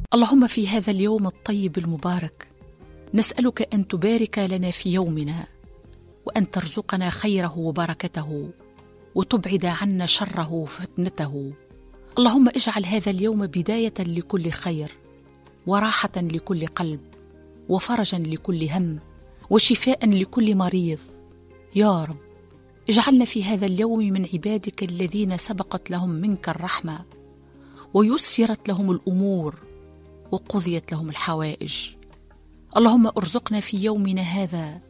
اللهم في هذا اليوم الطيب المبارك نسألك أن تبارك لنا في يومنا، وأن ترزقنا خيره وبركته، وتبعد عنا شره وفتنته. اللهم اجعل هذا اليوم بداية لكل خير، وراحة لكل قلب، وفرجا لكل هم، وشفاء لكل مريض. يا رب اجعلنا في هذا اليوم من عبادك الذين سبقت لهم منك الرحمة، ويسرت لهم الأمور، وقضيت لهم الحوائج. اللهم ارزقنا في يومنا هذا